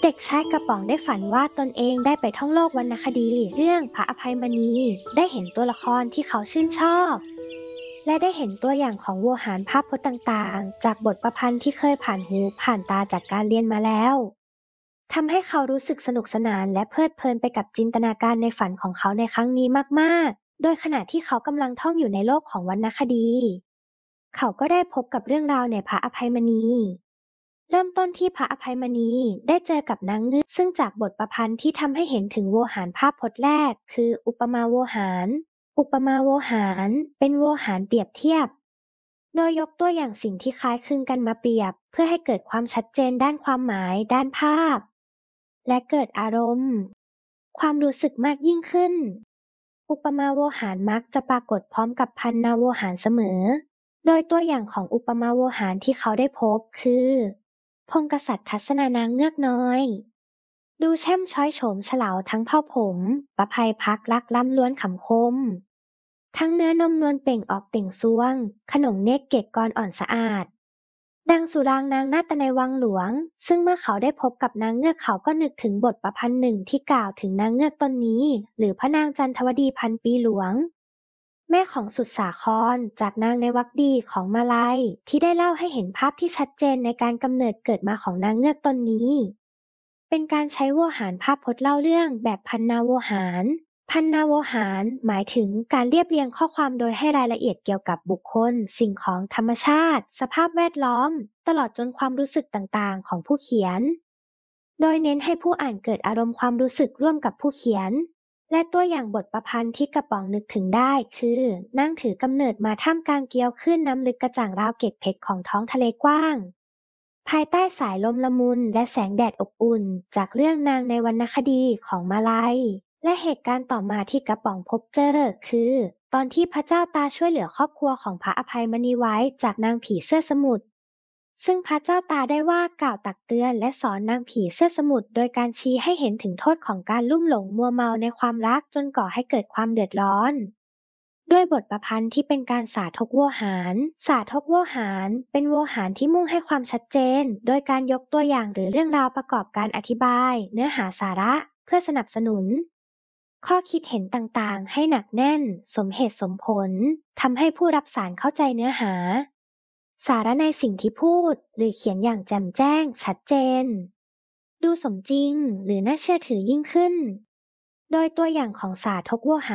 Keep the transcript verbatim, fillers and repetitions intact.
เด็กชายกระป๋องได้ฝันว่าตนเองได้ไปท่องโลกวรรณคดีเรื่องพระอภัยมณีได้เห็นตัวละครที่เขาชื่นชอบและได้เห็นตัวอย่างของโวหารภาพพจน์ต่างๆจากบทประพันธ์ที่เคยผ่านหูผ่านตาจากการเรียนมาแล้วทำให้เขารู้สึกสนุกสนานและเพลิดเพลินไปกับจินตนาการในฝันของเขาในครั้งนี้มากๆโดยขณะที่เขากำลังท่องอยู่ในโลกของวรรณคดีเขาก็ได้พบกับเรื่องราวในพระอภัยมณี เริ่มต้นที่พระอภัยมณีได้เจอกับนางเงือกซึ่งจากบทประพันธ์ที่ทำให้เห็นถึงโวหารภาพพจน์แรกคืออุปมาโวหารอุปมาโวหารเป็นโวหารเปรียบเทียบโดยยกตัวอย่างสิ่งที่คล้ายคลึงกันมาเปรียบเพื่อให้เกิดความชัดเจนด้านความหมายด้านภาพและเกิดอารมณ์ความรู้สึกมากยิ่งขึ้นอุปมาโวหารมักจะปรากฏพร้อมกับพันนาโวหารเสมอโดยตัวอย่างของอุปมาโวหารที่เขาได้พบคือ พงกษัตริย์ทัศนานางเงือกน้อยดูแช่มช้อยโฉมเฉลาทั้งเผ่าผมประภัยพักลักล้ำล้วนขำคมทั้งเนื้อนมนวลเปล่งออกเต่งซวงขนงเนกเกกกรอ่อนสะอาดดังสุรางนางนาตในวังหลวงซึ่งเมื่อเขาได้พบกับนางเงือกเขาก็นึกถึงบทประพันธ์หนึ่งที่กล่าวถึงนางเงือกตนนี้หรือพระนางจันทวดีพันปีหลวง แม่ของสุดสาครจากนางในวรรคดีของมาลัยที่ได้เล่าให้เห็นภาพที่ชัดเจนในการกำเนิดเกิดมาของนางเงือกตนนี้เป็นการใช้โวหารภาพพจน์เล่าเรื่องแบบพันนาโวหารพันนาโวหารหมายถึงการเรียบเรียงข้อความโดยให้รายละเอียดเกี่ยวกับบุคคลสิ่งของธรรมชาติสภาพแวดล้อมตลอดจนความรู้สึกต่างๆของผู้เขียนโดยเน้นให้ผู้อ่านเกิดอารมณ์ความรู้สึกร่วมกับผู้เขียน และตัวอย่างบทประพันธ์ที่กระป๋องนึกถึงได้คือนั่งถือกำเนิดมาท่ามกลางเกลียวคลื่นน้ำลึกกระจ่างราวเกล็ดเพชรของท้องทะเลกว้างภายใต้สายลมละมุนและแสงแดดอบอุ่นจากเรื่องนางในวรรณคดีของมาลัยและเหตุการณ์ต่อมาที่กระป๋องพบเจอคือตอนที่พระเจ้าตาช่วยเหลือครอบครัวของพระอภัยมณีไว้จากนางผีเสื้อสมุทร ซึ่งพระเจ้าตาได้ว่ากล่าวตักเตือนและสอนนางผีเสื้อสมุทรโดยการชี้ให้เห็นถึงโทษของการลุ่มหลงมัวเมาในความรักจนก่อให้เกิดความเดือดร้อนด้วยบทประพันธ์ที่เป็นการสาธกโวหารสาธกโวหารเป็นโวหารที่มุ่งให้ความชัดเจนโดยการยกตัวอย่างหรือเรื่องราวประกอบการอธิบายเนื้อหาสาระเพื่อสนับสนุนข้อคิดเห็นต่างๆให้หนักแน่นสมเหตุสมผลทำให้ผู้รับสารเข้าใจเนื้อหา สาระในสิ่งที่พูดหรือเขียนอย่างแจ่มแจ้งชัดเจนดูสมจริงหรือน่าเชื่อถือยิ่งขึ้นโดยตัวอย่างของสาธกโวหาร